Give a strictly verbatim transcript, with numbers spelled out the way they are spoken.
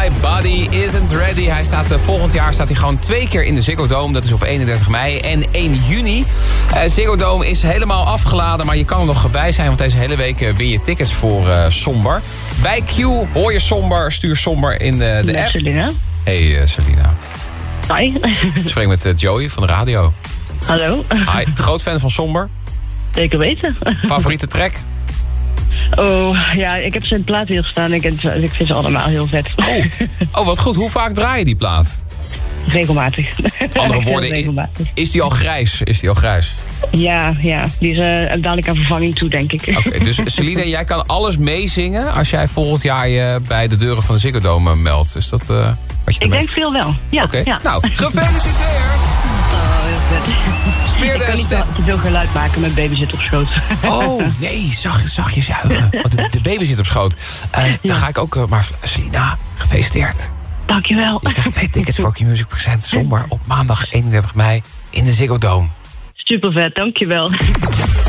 My Body Isn't Ready. Hij staat, uh, volgend jaar staat hij gewoon twee keer in de Ziggo Dome. Dat is op eenendertig mei en één juni. Uh, Ziggo Dome is helemaal afgeladen, maar je kan er nog bij zijn. Want deze hele week uh, win je tickets voor uh, Somber. Bij Q hoor je Somber, stuur Somber in uh, de Met app. Selina. Hey uh, Selina. Hi. Ik spreek met uh, Joey van de radio. Hallo. Hi, groot fan van Somber. Zeker weten. Favoriete track? Oh, ja, ik heb ze in het plaatwiel gestaan. Ik, ik vind ze allemaal heel vet. Oh. oh, wat goed. Hoe vaak draai je die plaat? Regelmatig. Andere woorden, regelmatig. Is die al grijs? Is die al grijs? Ja, ja. Die is uh, dadelijk aan vervanging toe, denk ik. Oké, okay, dus Selina, jij kan alles meezingen als jij volgend jaar je bij de deuren van de Ziggo Dome meldt. Is dat uh, wat je Ik denk veel wel, ja. Oké, okay. ja. Nou, gefeliciteerd! Oh, heel vet. Smeer ik kan niet te, te veel geluid maken met baby zit op schoot. Oh, nee, zag, zag je zuigen. Want de, de baby zit op schoot. Uh, ja. Dan ga ik ook, uh, maar Selina, gefeliciteerd. Dankjewel. Je krijgt twee tickets voor Q-Music Present Somber op maandag eenendertig mei in de Ziggo Dome. Super vet, dankjewel.